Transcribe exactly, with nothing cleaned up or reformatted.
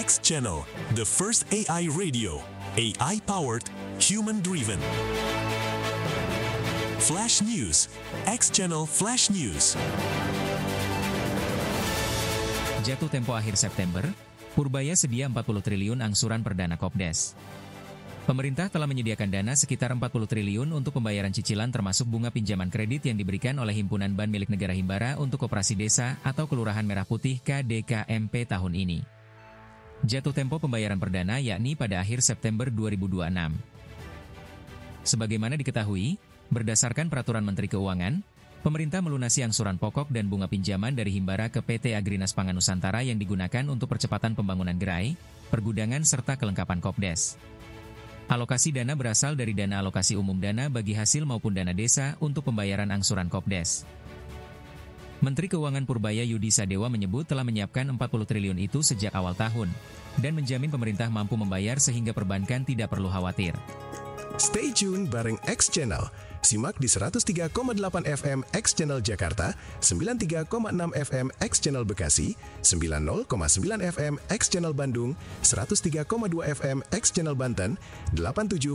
X Channel, the first A I radio, A I-powered, human-driven. Flash News, X Channel Flash News. Jatuh tempo akhir September, Purbaya sedia empat puluh triliun angsuran perdana Kopdes. Pemerintah telah menyediakan dana sekitar empat puluh triliun untuk pembayaran cicilan termasuk bunga pinjaman kredit yang diberikan oleh Himpunan Bank Milik Negara Himbara untuk Koperasi Desa atau Kelurahan Merah Putih K D K M P tahun ini. Jatuh tempo pembayaran perdana yakni pada akhir September dua ribu dua puluh enam. Sebagaimana diketahui, berdasarkan Peraturan Menteri Keuangan, pemerintah melunasi angsuran pokok dan bunga pinjaman dari Himbara ke P T Agrinas Pangan Nusantara yang digunakan untuk percepatan pembangunan gerai, pergudangan serta kelengkapan Kopdes. Alokasi dana berasal dari dana alokasi umum dana bagi hasil maupun dana desa untuk pembayaran angsuran Kopdes. Menteri Keuangan Purbaya Yudi Sadewa menyebut telah menyiapkan empat puluh triliun itu sejak awal tahun, dan menjamin pemerintah mampu membayar sehingga perbankan tidak perlu khawatir. Stay tune bareng X Channel. Simak di seratus tiga koma delapan F M X Channel Jakarta, sembilan puluh tiga koma enam F M X Channel Bekasi, sembilan puluh koma sembilan F M X Channel Bandung, seratus tiga koma dua F M X Channel Banten, delapan puluh tujuh